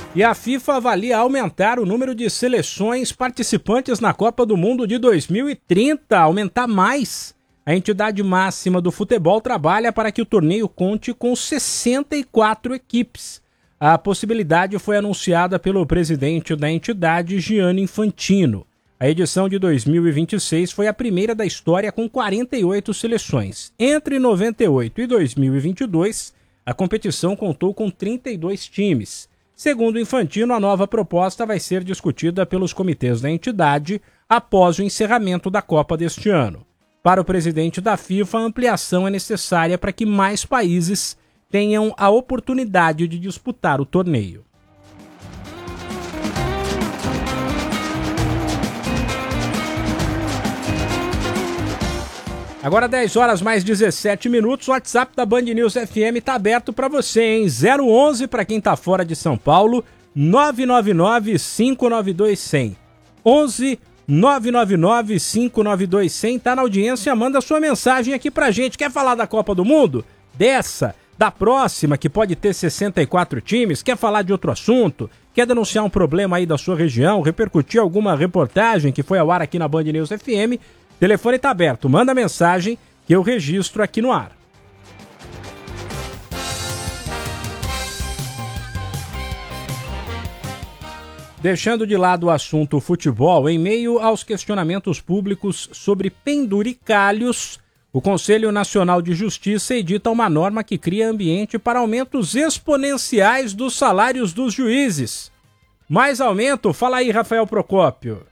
E a FIFA avalia aumentar o número de seleções participantes na Copa do Mundo de 2030, aumentar mais. A entidade máxima do futebol trabalha para que o torneio conte com 64 equipes. A possibilidade foi anunciada pelo presidente da entidade, Gianni Infantino. A edição de 2026 foi a primeira da história com 48 seleções. Entre 98 e 2022, a competição contou com 32 times. Segundo Infantino, a nova proposta vai ser discutida pelos comitês da entidade após o encerramento da Copa deste ano. Para o presidente da FIFA, a ampliação é necessária para que mais países tenham a oportunidade de disputar o torneio. Agora 10 horas mais 17 minutos, o WhatsApp da Band News FM está aberto para você, hein? 011 para quem está fora de São Paulo, 999-592-100. 11 999-592-100, tá na audiência, manda sua mensagem aqui pra gente. Quer falar da Copa do Mundo? Dessa? Da próxima, que pode ter 64 times? Quer falar de outro assunto? Quer denunciar um problema aí da sua região? Repercutir alguma reportagem que foi ao ar aqui na Band News FM? Telefone tá aberto, manda mensagem que eu registro aqui no ar. Deixando de lado o assunto futebol, em meio aos questionamentos públicos sobre penduricalhos, o Conselho Nacional de Justiça edita uma norma que cria ambiente para aumentos exponenciais dos salários dos juízes. Mais aumento? Fala aí, Rafael Procópio.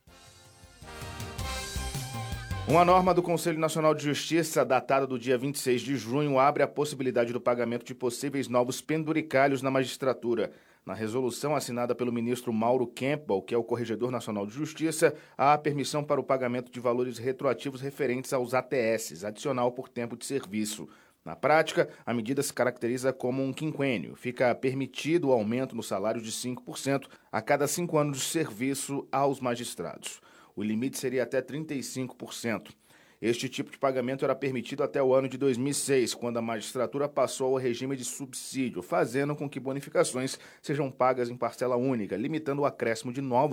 Uma norma do Conselho Nacional de Justiça, datada do dia 26 de junho, abre a possibilidade do pagamento de possíveis novos penduricalhos na magistratura. Na resolução assinada pelo ministro Mauro Campbell, que é o Corregedor Nacional de Justiça, há permissão para o pagamento de valores retroativos referentes aos ATS, adicional por tempo de serviço. Na prática, a medida se caracteriza como um quinquênio. Fica permitido o aumento no salário de 5% a cada 5 anos de serviço aos magistrados. O limite seria até 35%. Este tipo de pagamento era permitido até o ano de 2006, quando a magistratura passou ao regime de subsídio, fazendo com que bonificações sejam pagas em parcela única, limitando o acréscimo de novos